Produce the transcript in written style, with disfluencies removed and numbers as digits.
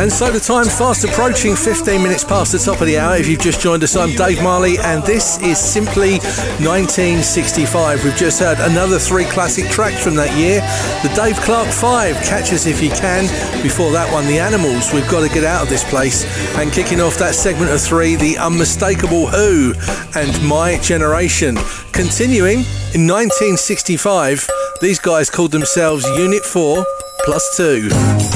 And so the time fast approaching, 15 minutes past the top of the hour. If you've just joined us, I'm Dave Marley, and this is Simply 1965. We've just heard another 3 classic tracks from that year. The Dave Clark 5, Catch Us If You Can. Before that one, The Animals, We've Got to Get Out of This Place. And kicking off that segment of 3, the unmistakable Who and My Generation. Continuing in 1965, these guys called themselves Unit 4 +2.